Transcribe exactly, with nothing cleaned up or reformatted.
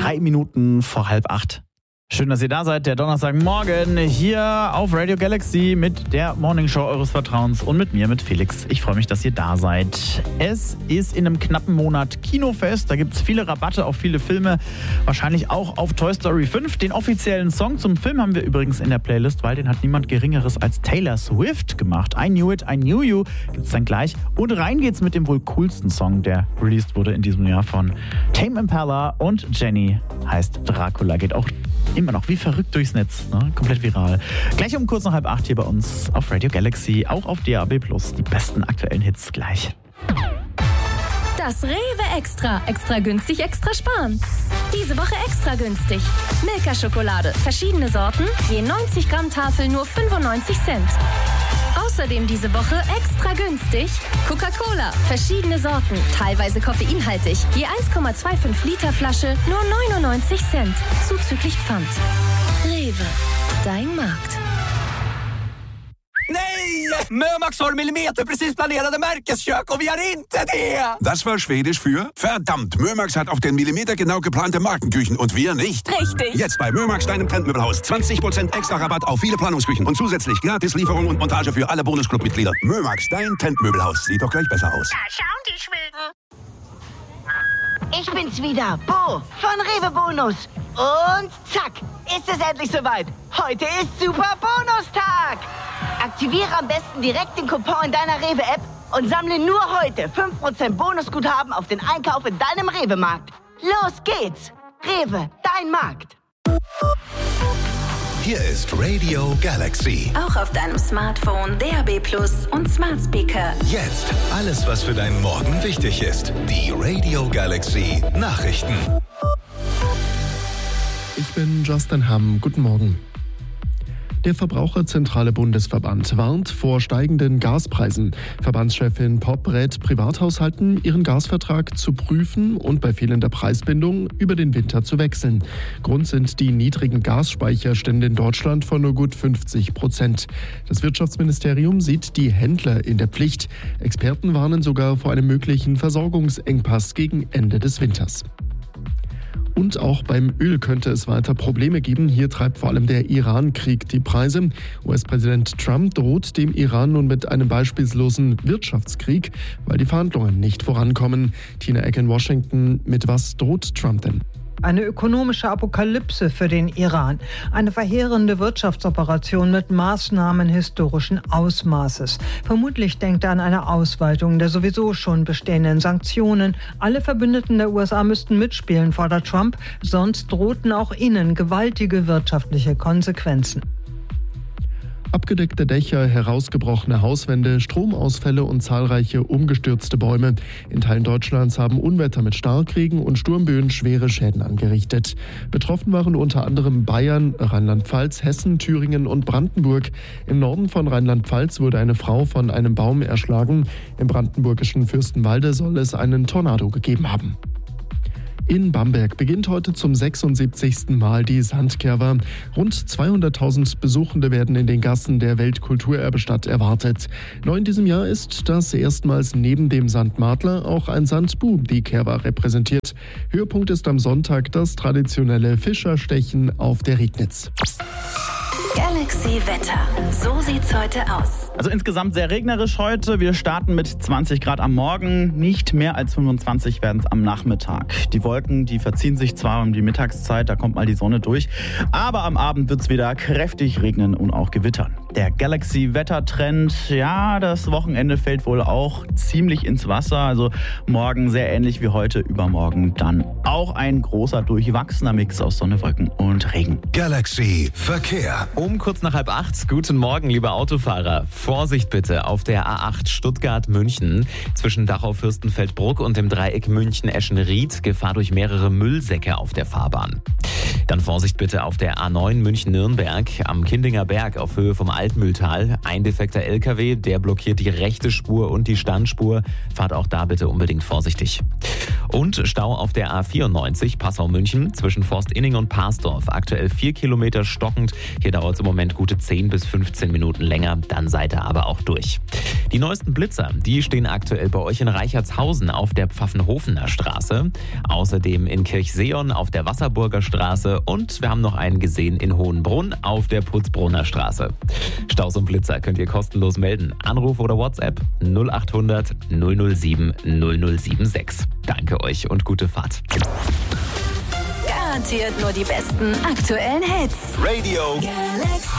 Drei Minuten vor halb acht. Schön, dass ihr da seid, der Donnerstagmorgen hier auf Radio Galaxy mit der Morningshow eures Vertrauens und mit mir, mit Felix. Ich freue mich, dass ihr da seid. Es ist in einem knappen Monat Kinofest. Da gibt es viele Rabatte auf viele Filme. Wahrscheinlich auch auf Toy Story fünf. Den offiziellen Song zum Film haben wir übrigens in der Playlist, weil den hat niemand Geringeres als Taylor Swift gemacht. I Knew It, I Knew You gibt's dann gleich. Und rein geht's mit dem wohl coolsten Song, der released wurde in diesem Jahr von Tame Impala und Jenny. Heißt Dracula. Geht auch immer noch wie verrückt durchs Netz, ne? Komplett viral. Gleich um kurz nach halb acht hier bei uns auf Radio Galaxy, auch auf D A B plus. Die besten aktuellen Hits gleich. Das Rewe Extra. Extra günstig, extra sparen. Diese Woche extra günstig. Milka-Schokolade. Verschiedene Sorten. Je neunzig Gramm Tafel nur fünfundneunzig Cent. Außerdem diese Woche extra günstig Coca-Cola. Verschiedene Sorten. Teilweise koffeinhaltig. Je eins Komma fünfundzwanzig Liter Flasche nur neunundneunzig Cent. Zuzüglich Pfand. Rewe. Dein Markt. Nej! Mömax har millimeterprecis planerade märkeskök och vi har inte det! Das war Schwedisch für verdammt. Mömax hat auf den Millimeter genau geplante Markenküchen und wir nicht. Richtig. Jetzt bei Mömax, deinem Trendmöbelhaus. zwanzig Prozent extra Rabatt auf viele Planungsküchen und zusätzlich gratis Lieferung und Montage für alle Bonusclub-Mitglieder. Mömax, dein Trendmöbelhaus. Sieht doch gleich besser aus. Da schauen die Schweden. Ich bin's wieder, Bo von Rewe Bonus. Und zack, ist es endlich soweit. Heute ist Super Bonustag. Aktiviere am besten direkt den Coupon in deiner Rewe-App und sammle nur heute fünf Prozent Bonusguthaben auf den Einkauf in deinem Rewe-Markt. Los geht's. Rewe, dein Markt. Hier ist Radio Galaxy. Auch auf deinem Smartphone, D A B plus und Smart Speaker. Jetzt alles, was für deinen Morgen wichtig ist. Die Radio Galaxy Nachrichten. Ich bin Justin Hamm. Guten Morgen. Der Verbraucherzentrale Bundesverband warnt vor steigenden Gaspreisen. Verbandschefin Popp rät Privathaushalten, ihren Gasvertrag zu prüfen und bei fehlender Preisbindung über den Winter zu wechseln. Grund sind die niedrigen Gasspeicherstände in Deutschland von nur gut fünfzig Prozent. Das Wirtschaftsministerium sieht die Händler in der Pflicht. Experten warnen sogar vor einem möglichen Versorgungsengpass gegen Ende des Winters. Und auch beim Öl könnte es weiter Probleme geben. Hier treibt vor allem der Iran-Krieg die Preise. U S-Präsident Trump droht dem Iran nun mit einem beispiellosen Wirtschaftskrieg, weil die Verhandlungen nicht vorankommen. Tina Eck in Washington, mit was droht Trump denn? Eine ökonomische Apokalypse für den Iran. Eine verheerende Wirtschaftsoperation mit Maßnahmen historischen Ausmaßes. Vermutlich denkt er an eine Ausweitung der sowieso schon bestehenden Sanktionen. Alle Verbündeten der U S A müssten mitspielen, fordert Trump. Sonst drohten auch ihnen gewaltige wirtschaftliche Konsequenzen. Abgedeckte Dächer, herausgebrochene Hauswände, Stromausfälle und zahlreiche umgestürzte Bäume. In Teilen Deutschlands haben Unwetter mit Starkregen und Sturmböen schwere Schäden angerichtet. Betroffen waren unter anderem Bayern, Rheinland-Pfalz, Hessen, Thüringen und Brandenburg. Im Norden von Rheinland-Pfalz wurde eine Frau von einem Baum erschlagen. Im brandenburgischen Fürstenwalde soll es einen Tornado gegeben haben. In Bamberg beginnt heute zum sechsundsiebzigsten Mal die Sandkerwa. Rund zweihunderttausend Besuchende werden in den Gassen der Weltkulturerbestadt erwartet. Neu in diesem Jahr ist, dass erstmals neben dem Sandmadler auch ein Sandbu die Kerwa repräsentiert. Höhepunkt ist am Sonntag das traditionelle Fischerstechen auf der Regnitz. Galaxy Wetter. So sieht's heute aus. Also insgesamt sehr regnerisch heute. Wir starten mit zwanzig Grad am Morgen. Nicht mehr als fünfundzwanzig werden es am Nachmittag. Die Wolken, die verziehen sich zwar um die Mittagszeit, da kommt mal die Sonne durch. Aber am Abend wird es wieder kräftig regnen und auch gewittern. Der Galaxy-Wettertrend, ja, das Wochenende fällt wohl auch ziemlich ins Wasser. Also morgen sehr ähnlich wie heute, übermorgen dann auch ein großer durchwachsener Mix aus Sonne, Wolken und Regen. Galaxy Verkehr. Um kurz nach halb acht. Guten Morgen, liebe Autofahrer. Vorsicht bitte auf der A acht Stuttgart-München. Zwischen Dachau-Fürstenfeldbruck und dem Dreieck München-Eschenried. Gefahr durch mehrere Müllsäcke auf der Fahrbahn. Dann Vorsicht bitte auf der A neun München-Nürnberg am Kindinger Berg auf Höhe vom Altmühltal. Ein defekter L K W, der blockiert die rechte Spur und die Standspur. Fahrt auch da bitte unbedingt vorsichtig. Und Stau auf der A vierundneunzig Passau-München zwischen Forstinning und Parsdorf. Aktuell vier Kilometer stockend. Hier dauert es im Moment gute zehn bis fünfzehn Minuten länger. Dann seid ihr aber auch durch. Die neuesten Blitzer, die stehen aktuell bei euch in Reichertshausen auf der Pfaffenhofener Straße. Außerdem in Kirchseon auf der Wasserburger Straße. Und wir haben noch einen gesehen in Hohenbrunn auf der Putzbrunner Straße. Staus und Blitzer könnt ihr kostenlos melden. Anruf oder WhatsApp null acht hundert null null sieben null null sieben sechs. Danke euch und gute Fahrt. Garantiert nur die besten aktuellen Hits. Radio Galaxy.